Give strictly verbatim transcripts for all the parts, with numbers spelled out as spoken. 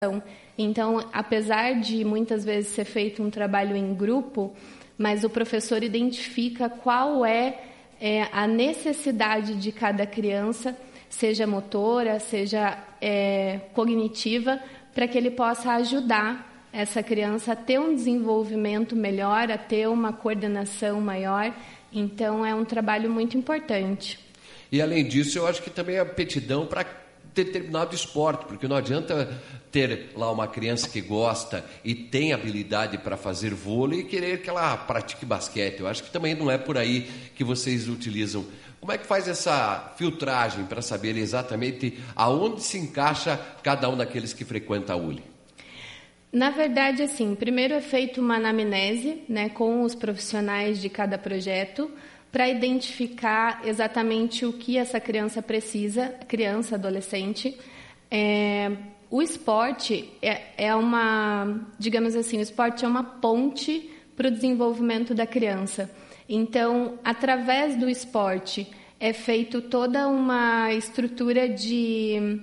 Então, apesar de muitas vezes ser feito um trabalho em grupo, mas o professor identifica qual é, é a necessidade de cada criança, seja motora, seja é, cognitiva, para que ele possa ajudar essa criança a ter um desenvolvimento melhor, a ter uma coordenação maior. Então, é um trabalho muito importante. E, além disso, eu acho que também a aptidão para determinado esporte, porque não adianta ter lá uma criança que gosta e tem habilidade para fazer vôlei e querer que ela pratique basquete. Eu acho que também não é por aí que vocês utilizam. Como é que faz essa filtragem para saber exatamente aonde se encaixa cada um daqueles que frequenta a U L I? Na verdade, assim, primeiro é feita uma anamnese, né, com os profissionais de cada projeto, para identificar exatamente o que essa criança precisa, criança, adolescente. É, o esporte é, é uma, digamos assim, o esporte é uma ponte para o desenvolvimento da criança. Então, através do esporte, é feito toda uma estrutura de,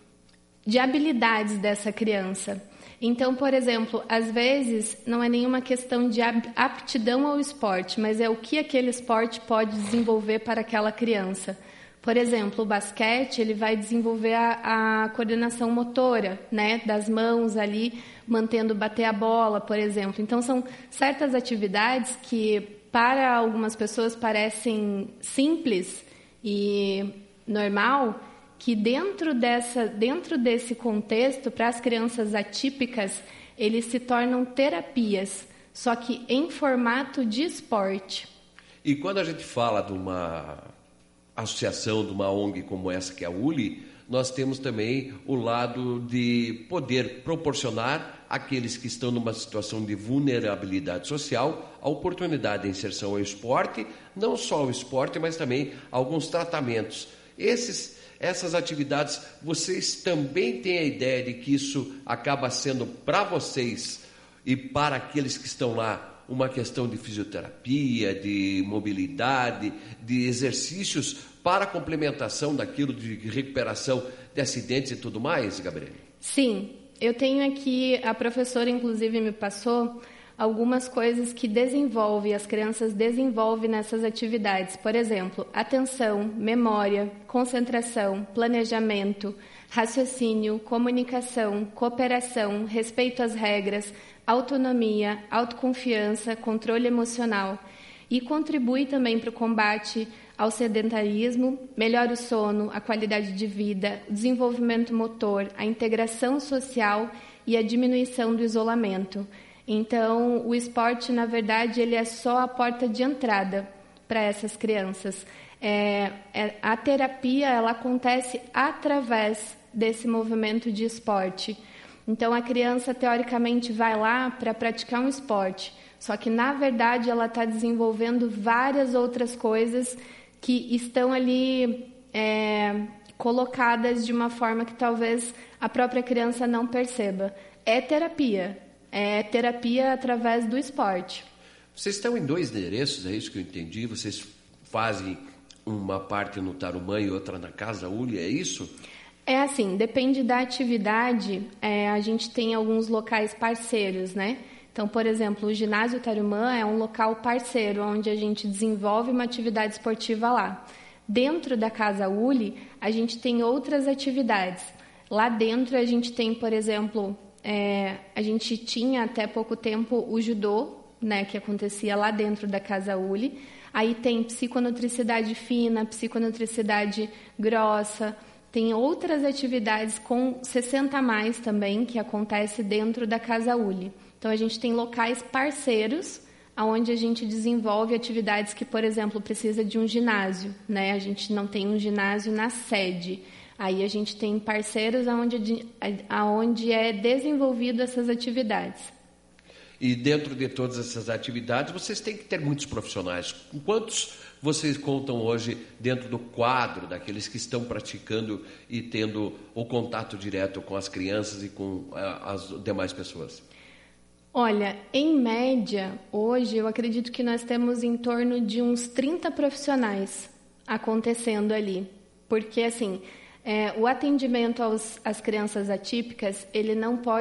de habilidades dessa criança. Então, por exemplo, às vezes não é nenhuma questão de aptidão ao esporte, mas é o que aquele esporte pode desenvolver para aquela criança. Por exemplo, o basquete, ele vai desenvolver a, a coordenação motora, né, das mãos ali, mantendo bater a bola, por exemplo. Então, são certas atividades que, para algumas pessoas, parecem simples e normal, que dentro, dessa, dentro desse contexto, para as crianças atípicas, eles se tornam terapias, só que em formato de esporte. E quando a gente fala de uma associação, de uma O N G como essa que é a U L I, nós temos também o lado de poder proporcionar àqueles que estão numa situação de vulnerabilidade social a oportunidade de inserção ao esporte, não só ao esporte, mas também alguns tratamentos. Esses Essas atividades, vocês também têm a ideia de que isso acaba sendo para vocês e para aqueles que estão lá uma questão de fisioterapia, de mobilidade, de exercícios para a complementação daquilo de recuperação de acidentes e tudo mais, Gabriele? Sim, eu tenho aqui, a professora inclusive me passou algumas coisas que desenvolve, as crianças desenvolvem nessas atividades. Por exemplo, atenção, memória, concentração, planejamento, raciocínio, comunicação, cooperação, respeito às regras, autonomia, autoconfiança, controle emocional. E contribui também para o combate ao sedentarismo, melhora o sono, a qualidade de vida, o desenvolvimento motor, a integração social e a diminuição do isolamento. Então, o esporte, na verdade, ele é só a porta de entrada para essas crianças. É, é, a terapia, ela acontece através desse movimento de esporte. Então, a criança, teoricamente, vai lá para praticar um esporte, só que, na verdade, ela está desenvolvendo várias outras coisas que estão ali é, colocadas de uma forma que talvez a própria criança não perceba. É terapia. É terapia através do esporte. Vocês estão em dois endereços, é isso que eu entendi? Vocês fazem uma parte no Tarumã e outra na Casa U L I, é isso? É assim, depende da atividade, é, a gente tem alguns locais parceiros, né? Então, por exemplo, o Ginásio Tarumã é um local parceiro, onde a gente desenvolve uma atividade esportiva lá. Dentro da Casa U L I, a gente tem outras atividades. Lá dentro a gente tem, por exemplo... É, a gente tinha até pouco tempo o judô, né, que acontecia lá dentro da Casa U L I. Aí tem psiconutricidade fina, psiconutricidade grossa, tem outras atividades com sessenta a mais também que acontece dentro da Casa U L I. Então a gente tem locais parceiros onde a gente desenvolve atividades que, por exemplo, precisa de um ginásio, né? A gente não tem um ginásio na sede. Aí a gente tem parceiros onde, onde é desenvolvido essas atividades. E dentro de todas essas atividades, vocês têm que ter muitos profissionais. Com quantos vocês contam hoje dentro do quadro daqueles que estão praticando e tendo o contato direto com as crianças e com uh, as demais pessoas? Olha, em média, hoje eu acredito que nós temos em torno de uns trinta profissionais acontecendo ali. Porque, assim... É, o atendimento aos, às crianças atípicas, ele não pode